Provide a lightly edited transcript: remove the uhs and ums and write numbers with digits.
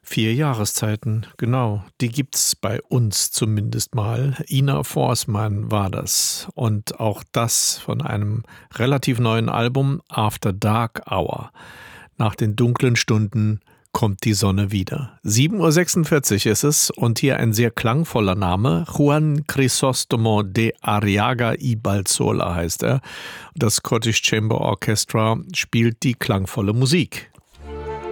4 Jahreszeiten, genau. Die gibt's bei uns zumindest mal. Ina Forsman war das. Und auch das von einem relativ neuen Album, After Dark Hour. Nach den dunklen Stunden kommt die Sonne wieder. 7:46 Uhr ist es und hier ein sehr klangvoller Name. Juan Crisóstomo de Arriaga y Balzola heißt er. Das Scottish Chamber Orchestra spielt die klangvolle Musik.